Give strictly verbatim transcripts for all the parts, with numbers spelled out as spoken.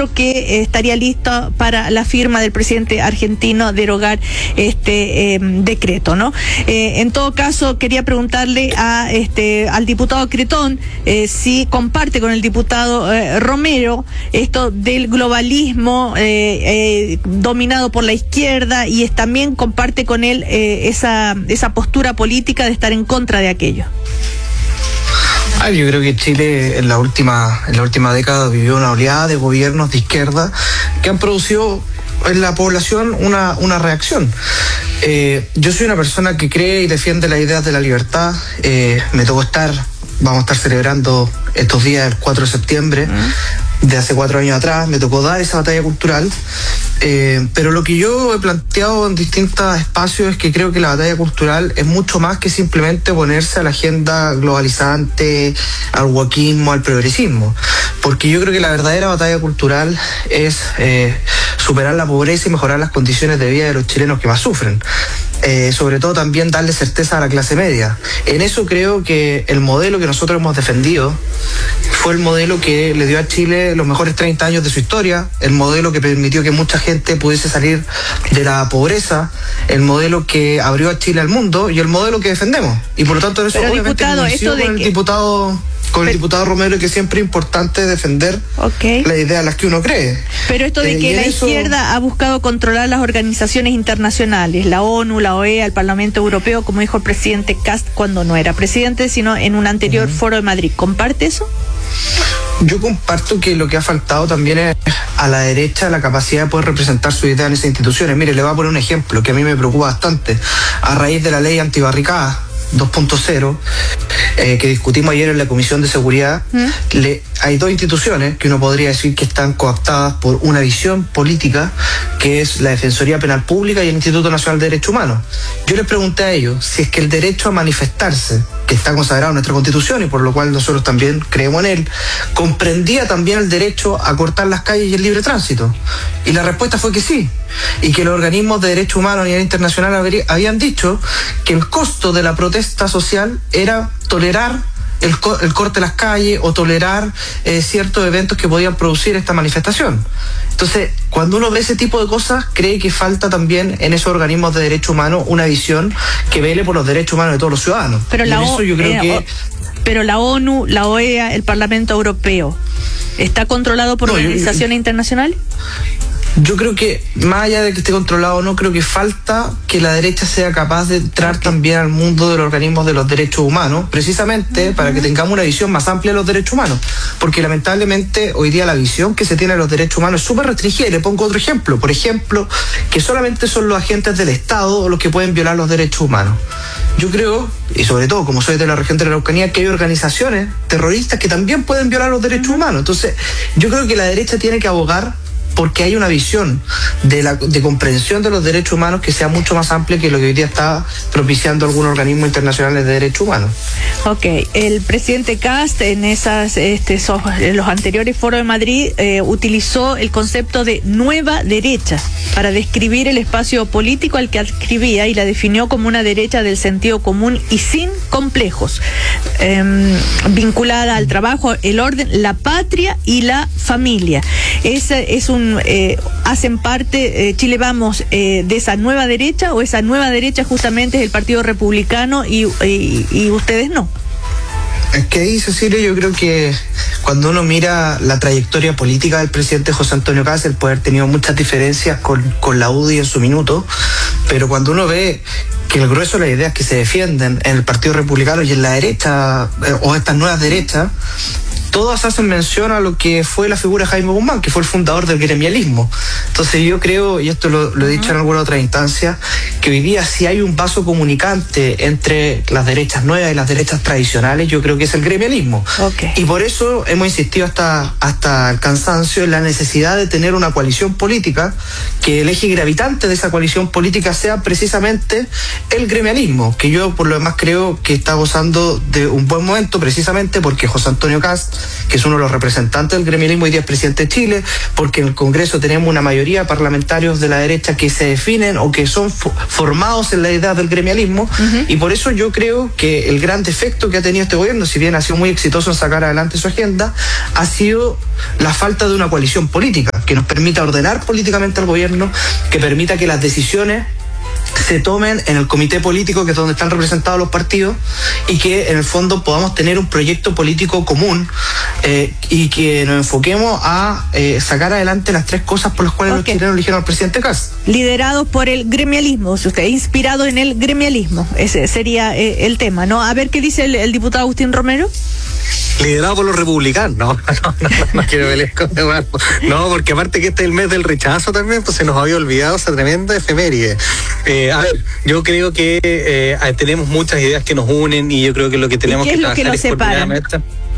ministro que eh, estaría listo para la firma del presidente argentino derogar este eh, decreto, ¿no? Eh, en todo caso, quería preguntarle a este al diputado Cretón eh, si comparte con el diputado eh, Romero esto del globalismo eh, eh, dominado por la izquierda, y es, también comparte con él eh, esa esa postura política de estar en contra de aquello. Ah, yo creo que Chile en la última en la última década vivió una oleada de gobiernos de izquierda que han producido en la población una, una reacción. Eh, yo soy una persona que cree y defiende las ideas de la libertad. Eh, me tocó estar, vamos a estar celebrando estos días el cuatro de septiembre, uh-huh. de hace cuatro años atrás, me tocó dar esa batalla cultural. Eh, pero lo que yo he planteado en distintos espacios es que creo que la batalla cultural es mucho más que simplemente ponerse a la agenda globalizante, al wokismo, al progresismo. Porque yo creo que la verdadera batalla cultural es eh, superar la pobreza y mejorar las condiciones de vida de los chilenos que más sufren. Eh, sobre todo también darle certeza a la clase media. En eso creo que el modelo que nosotros hemos defendido fue el modelo que le dio a Chile los mejores treinta años de su historia, el modelo que permitió que mucha gente pudiese salir de la pobreza, el modelo que abrió a Chile al mundo y el modelo que defendemos. Y por lo tanto, eso Pero, obviamente diputado, esto de con el que... diputado... con Pero, el diputado Romero, que siempre es importante defender okay. las ideas a las que uno cree. Pero esto de eh, que la eso... izquierda ha buscado controlar las organizaciones internacionales, la ONU, la O E A, el Parlamento Europeo, como dijo el presidente Kast cuando no era presidente, sino en un anterior uh-huh. foro de Madrid. ¿Comparte eso? Yo comparto que lo que ha faltado también es a la derecha la capacidad de poder representar su idea en esas instituciones. Mire, le voy a poner un ejemplo que a mí me preocupa bastante. A raíz de la ley antibarricada dos punto cero, eh, que discutimos ayer en la Comisión de Seguridad, ¿Mm? le, hay dos instituciones que uno podría decir que están cooptadas por una visión política, que es la Defensoría Penal Pública y el Instituto Nacional de Derechos Humanos. Yo les pregunté a ellos si es que el derecho a manifestarse, que está consagrado en nuestra Constitución y por lo cual nosotros también creemos en él, comprendía también el derecho a cortar las calles y el libre tránsito. Y la respuesta fue que sí, y que los organismos de derechos humanos a nivel internacional habría, habían dicho que el costo de la protesta social era tolerar el, co el corte de las calles o tolerar eh, ciertos eventos que podían producir esta manifestación. Entonces, cuando uno ve ese tipo de cosas, cree que falta también en esos organismos de derechos humanos una visión que vele por los derechos humanos de todos los ciudadanos. Pero, la, eso yo creo eh, que... o, pero la ONU, la O E A, el Parlamento Europeo, ¿está controlado por no, organizaciones yo, yo, internacionales? Yo creo que, más allá de que esté controlado o no, creo que falta que la derecha sea capaz de entrar okay. también al mundo de los organismos de los derechos humanos, precisamente uh-huh. para que tengamos una visión más amplia de los derechos humanos. Porque lamentablemente hoy día la visión que se tiene de los derechos humanos es súper restringida. Y le pongo otro ejemplo. Por ejemplo, que solamente son los agentes del Estado los que pueden violar los derechos humanos. Yo creo, y sobre todo como soy de la región de la Araucanía, que hay organizaciones terroristas que también pueden violar los derechos uh-huh. humanos. Entonces, yo creo que la derecha tiene que abogar porque hay una visión de, la, de comprensión de los derechos humanos que sea mucho más amplia que lo que hoy día está propiciando algunos organismos internacionales de derechos humanos. Ok, el presidente Kast en esas, este, so, en los anteriores foros de Madrid eh, utilizó el concepto de nueva derecha para describir el espacio político al que adscribía y la definió como una derecha del sentido común y sin complejos, eh, vinculada al trabajo, el orden, la patria y la familia. Ese es un Eh, hacen parte, eh, Chile Vamos, eh, de esa nueva derecha, o esa nueva derecha justamente es el Partido Republicano y, y, y ustedes no. Es que ahí, Cecilia, yo creo que cuando uno mira la trayectoria política del presidente José Antonio Kast, él puede haber tenido muchas diferencias con, con la U D I en su minuto, pero cuando uno ve que el grueso de las ideas que se defienden en el Partido Republicano y en la derecha, eh, o estas nuevas derechas, todas hacen mención a lo que fue la figura de Jaime Guzmán, que fue el fundador del gremialismo. Entonces yo creo, y esto lo, lo he dicho en alguna otra instancia, que hoy día si hay un vaso comunicante entre las derechas nuevas y las derechas tradicionales, yo creo que es el gremialismo. Okay. Y por eso hemos insistido hasta, hasta el cansancio en la necesidad de tener una coalición política, que el eje gravitante de esa coalición política sea precisamente el gremialismo, que yo por lo demás creo que está gozando de un buen momento, precisamente porque José Antonio Kast, que es uno de los representantes del gremialismo, hoy día es presidente de Chile, porque en el Congreso tenemos una mayoría de parlamentarios de la derecha que se definen o que son formados en la idea del gremialismo, uh-huh. y por eso yo creo que el gran defecto que ha tenido este gobierno, si bien ha sido muy exitoso en sacar adelante su agenda, ha sido la falta de una coalición política. que nos permita ordenar políticamente al gobierno, que permita que las decisiones se tomen en el comité político, que es donde están representados los partidos, y que en el fondo podamos tener un proyecto político común eh, y que nos enfoquemos a eh, sacar adelante las tres cosas por las cuales okay. los chilenos eligieron al presidente Kast. Liderados por el gremialismo, usted inspirado en el gremialismo, ese sería eh, el tema, ¿no? A ver qué dice el, el diputado Agustín Romero. Liderado por los republicanos, no, no, no, no, no quiero pelear con Eduardo. No, porque aparte que este es el mes del rechazo también, pues se nos había olvidado esa tremenda efeméride. Eh, a ver, yo creo que eh, tenemos muchas ideas que nos unen y yo creo que lo que tenemos que trabajar es coordinadamente.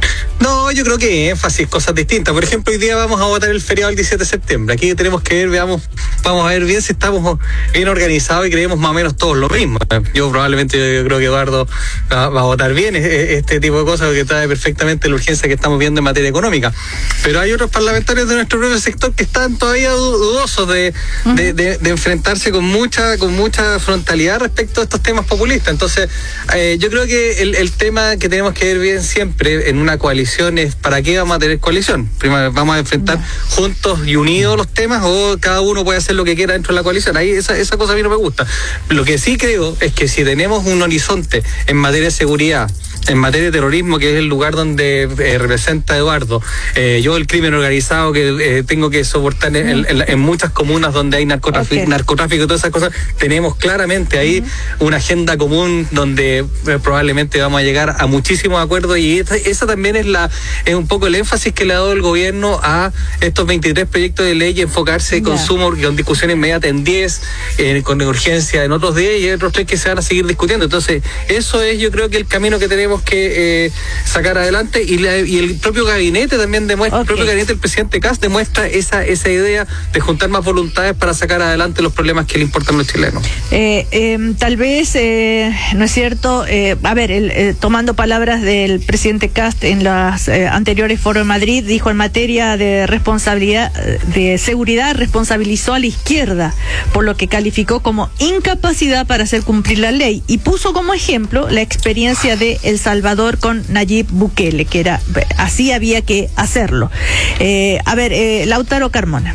No, yo creo que énfasis, cosas distintas. Por ejemplo, hoy día vamos a votar el feriado el diecisiete de septiembre. Aquí tenemos que ver, veamos, vamos a ver bien si estamos bien organizados y creemos más o menos todos lo mismo. Yo probablemente, yo creo que Eduardo va, va a votar bien este tipo de cosas, porque trae perfectamente la urgencia que estamos viendo en materia económica. Pero hay otros parlamentarios de nuestro propio sector que están todavía dudosos de, uh-huh. de, de, de enfrentarse con mucha con mucha frontalidad respecto a estos temas populistas. Entonces, eh, yo creo que el, el tema que tenemos que ver bien siempre en una coalición es para qué vamos a tener coalición. Primero, vamos a enfrentar juntos y unidos los temas, o cada uno puede hacer lo que quiera dentro de la coalición. Ahí esa, esa cosa a mí no me gusta. Lo que sí creo es que si tenemos un horizonte en materia de seguridad, en materia de terrorismo, que es el lugar donde eh, representa Eduardo, eh, yo el crimen organizado que eh, tengo que soportar en, en, en, en muchas comunas donde hay narcotráfico, okay. narcotráfico y todas esas cosas, tenemos claramente ahí uh-huh. una agenda común donde eh, probablemente vamos a llegar a muchísimos acuerdos, y esa, esa también es la es un poco el énfasis que le ha dado el gobierno a estos veintitrés proyectos de ley, y enfocarse en yeah. consumo con discusión inmediata en diez, eh, con urgencia en otros diez y otros tres que se van a seguir discutiendo. Entonces, eso es, yo creo que el camino que tenemos que eh, sacar adelante, y, la, y el propio gabinete también demuestra, okay. el propio gabinete del presidente Kast demuestra esa esa idea de juntar más voluntades para sacar adelante los problemas que le importan a los chilenos. Eh, eh, tal vez, eh, ¿no es cierto? Eh, a ver, el, eh, tomando palabras del presidente Kast en las eh, anteriores foros de Madrid, dijo en materia de responsabilidad, de seguridad, responsabilizó a la izquierda, por lo que calificó como incapacidad para hacer cumplir la ley, y puso como ejemplo la experiencia de El Salvador con Nayib Bukele, que era así había que hacerlo. Eh, a ver, eh, Lautaro Carmona.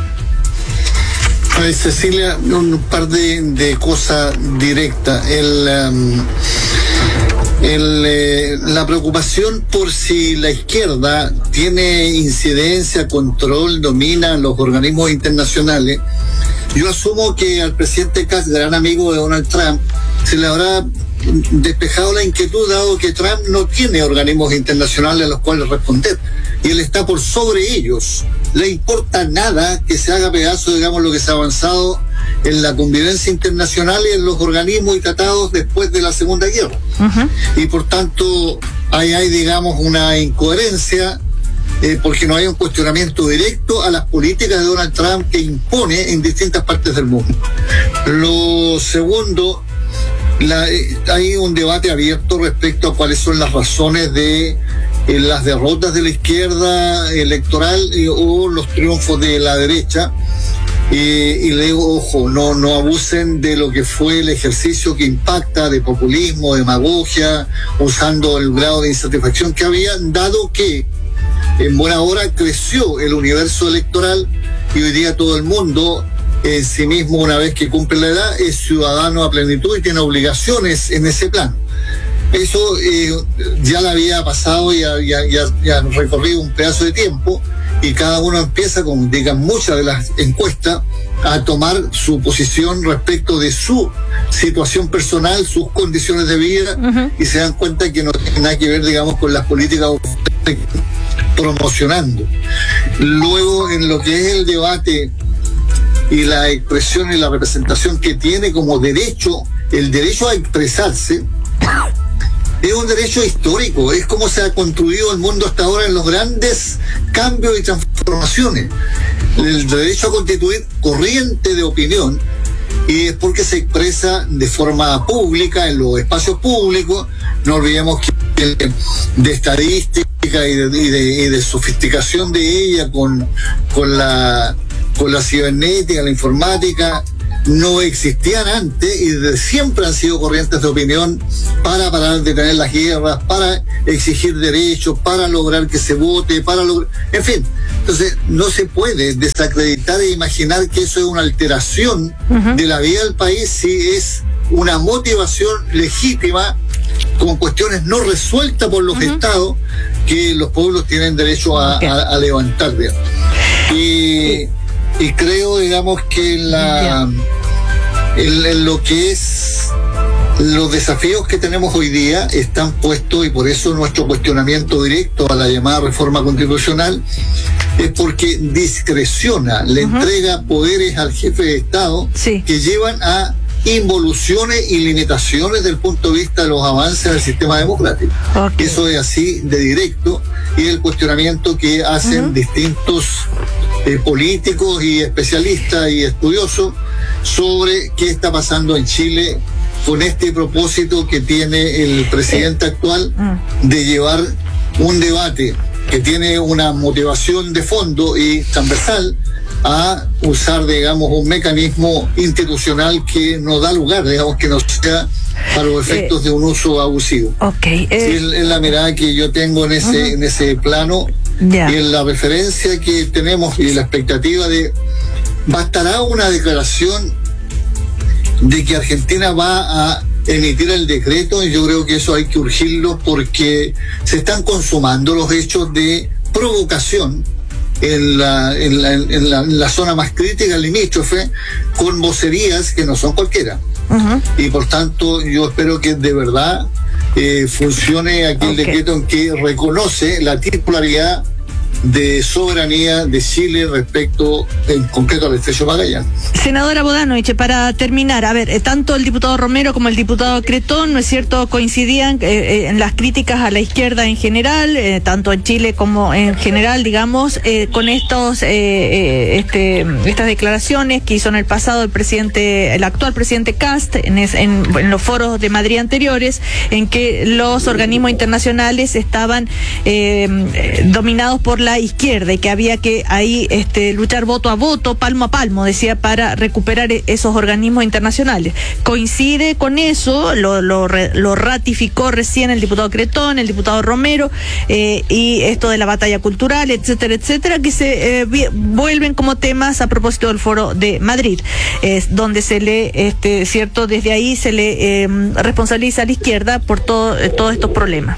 A ver, Cecilia, un par de, de cosas directas. El, um, el, eh, la preocupación por si la izquierda tiene incidencia, control, domina los organismos internacionales. Yo asumo que al presidente Kast, gran amigo de Donald Trump, se le habrá despejado la inquietud, dado que Trump no tiene organismos internacionales a los cuales responder, y él está por sobre ellos. Le importa nada que se haga pedazo, digamos, lo que se ha avanzado en la convivencia internacional y en los organismos y tratados después de la Segunda Guerra. Uh-huh. Y por tanto, ahí hay, digamos, una incoherencia, eh, porque no hay un cuestionamiento directo a las políticas de Donald Trump que impone en distintas partes del mundo. Lo segundo, La, eh, hay un debate abierto respecto a cuáles son las razones de eh, las derrotas de la izquierda electoral eh, o los triunfos de la derecha, eh, y le digo, ojo, no, no abusen de lo que fue el ejercicio que impacta de populismo, demagogia, usando el grado de insatisfacción que había, dado que en buena hora creció el universo electoral y hoy día todo el mundo en sí mismo, una vez que cumple la edad, es ciudadano a plenitud y tiene obligaciones en ese plan. Eso eh, ya le había pasado y ya, ya, ya, ya recorrido un pedazo de tiempo, y cada uno empieza, como digan muchas de las encuestas, a tomar su posición respecto de su situación personal, sus condiciones de vida, uh-huh. y se dan cuenta que no tiene nada que ver, digamos, con las políticas promocionando. Luego, en lo que es el debate y la expresión y la representación que tiene como derecho, el derecho a expresarse, es un derecho histórico, es como se ha construido el mundo hasta ahora en los grandes cambios y transformaciones. El derecho a constituir corriente de opinión, y es porque se expresa de forma pública en los espacios públicos. No olvidemos que de estadística y de, y de, y de sofisticación de ella con, con la con la cibernética, la informática, no existían antes, y de siempre han sido corrientes de opinión para parar de tener las guerras, para exigir derechos, para lograr que se vote, para lograr, en fin, Entonces, no se puede desacreditar e imaginar que eso es una alteración uh-huh. de la vida del país si es una motivación legítima con cuestiones no resueltas por los uh-huh. estados que los pueblos tienen derecho a, okay. a, a levantar. Digamos. Y, y creo, digamos, que la, en, en lo que es los desafíos que tenemos hoy día están puestos, y por eso nuestro cuestionamiento directo a la llamada reforma constitucional es porque discreciona, le uh-huh. entrega poderes al jefe de Estado sí. que llevan a involuciones y limitaciones desde el punto de vista de los avances del sistema democrático. Okay. Eso es así de directo, y el cuestionamiento que hacen uh-huh. distintos eh, políticos y especialistas y estudiosos sobre qué está pasando en Chile con este propósito que tiene el presidente actual de llevar un debate que tiene una motivación de fondo y transversal a usar, digamos, un mecanismo institucional que no da lugar, digamos, que no sea para los efectos eh, de un uso abusivo. Okay, eh, sí, es, es la mirada que yo tengo en ese, uh-huh. en ese plano, yeah. y en la referencia que tenemos y la expectativa de bastará una declaración de que Argentina va a emitir el decreto, y yo creo que eso hay que urgirlo porque se están consumando los hechos de provocación en la, en la, en la, en la zona más crítica, limítrofe, con vocerías que no son cualquiera. Uh-huh. Y por tanto yo espero que de verdad eh, funcione aquí okay. el decreto en que reconoce la titularidad de soberanía de Chile respecto en concreto al estrecho Magallanes. Senadora Bodanovich, para terminar, a ver, eh, tanto el diputado Romero como el diputado Cretón, ¿no es cierto?, coincidían eh, eh, en las críticas a la izquierda en general, eh, tanto en Chile como en general, digamos, eh, con estos eh, eh, este, estas declaraciones que hizo en el pasado el presidente, el actual presidente Kast, en, es, en, en los foros de Madrid anteriores, en que los organismos internacionales estaban eh, eh, dominados por la izquierda y que había que ahí este, luchar voto a voto, palmo a palmo, decía, para recuperar esos organismos internacionales. Coincide con eso, lo, lo, lo ratificó recién el diputado Cretón, el diputado Romero, eh, y esto de la batalla cultural, etcétera, etcétera, que se eh, vuelven como temas a propósito del foro de Madrid, eh, donde se le, este, cierto, desde ahí se le eh, responsabiliza a la izquierda por todo, eh, todos estos problemas.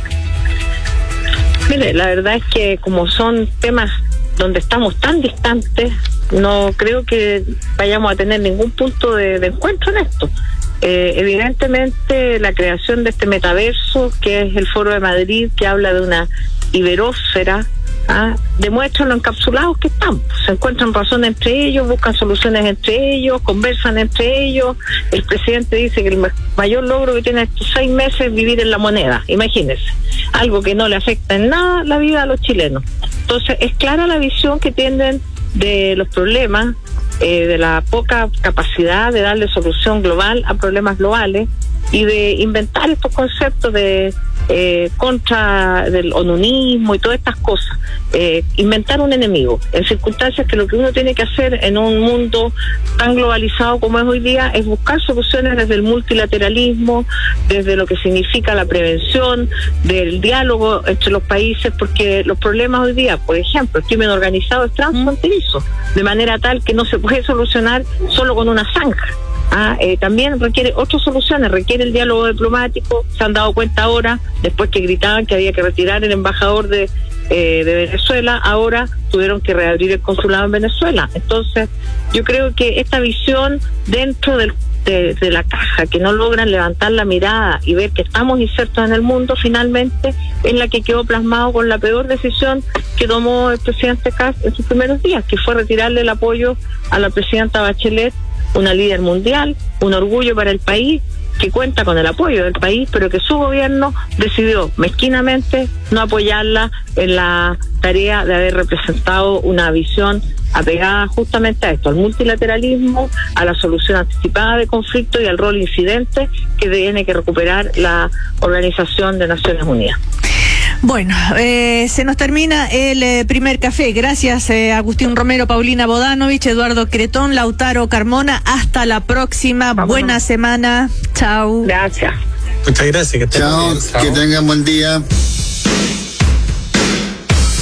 Mire, la verdad es que como son temas donde estamos tan distantes, no creo que vayamos a tener ningún punto de, de encuentro en esto. Eh, evidentemente la creación de este metaverso, que es el Foro de Madrid, que habla de una iberósfera, ¿ah? demuestra lo encapsulados que están. Se encuentran razones entre ellos, buscan soluciones entre ellos, conversan entre ellos. El presidente dice que el mayor logro que tiene estos seis meses es vivir en la moneda. Imagínense, algo que no le afecta en nada la vida a los chilenos. Entonces es clara la visión que tienen de los problemas, eh, de la poca capacidad de darle solución global a problemas globales y de inventar estos conceptos de eh, contra del onunismo y todas estas cosas, eh, inventar un enemigo en circunstancias que lo que uno tiene que hacer en un mundo tan globalizado como es hoy día es buscar soluciones desde el multilateralismo, desde lo que significa la prevención, del diálogo entre los países, porque los problemas hoy día, por ejemplo, el crimen organizado es transfronterizo, de manera tal que no se puede solucionar solo con una zanja. Ah, eh, también requiere otras soluciones, requiere el diálogo diplomático. Se han dado cuenta ahora, después que gritaban que había que retirar el embajador de, eh, de Venezuela, ahora tuvieron que reabrir el consulado en Venezuela. Entonces, yo creo que esta visión dentro del, de, de la caja, que no logran levantar la mirada y ver que estamos insertos en el mundo, finalmente es la que quedó plasmado con la peor decisión que tomó el presidente Kast en sus primeros días, que fue retirarle el apoyo a la presidenta Bachelet, una líder mundial, un orgullo para el país, que cuenta con el apoyo del país, pero que su gobierno decidió mezquinamente no apoyarla en la tarea de haber representado una visión apegada justamente a esto, al multilateralismo, a la solución anticipada de conflictos y al rol incidente que tiene que recuperar la Organización de Naciones Unidas. Bueno, eh, se nos termina el eh, primer café. Gracias, eh, Agustín Romero, Paulina Bodanovich, Eduardo Cretón, Lautaro Carmona. Hasta la próxima. Vámonos. Buena semana. Chau. Gracias. Muchas gracias. Que Chao, que tengan buen día.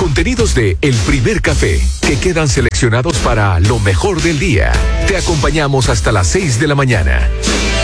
contenidos de El Primer Café, que quedan seleccionados para lo mejor del día. Te acompañamos hasta las seis de la mañana.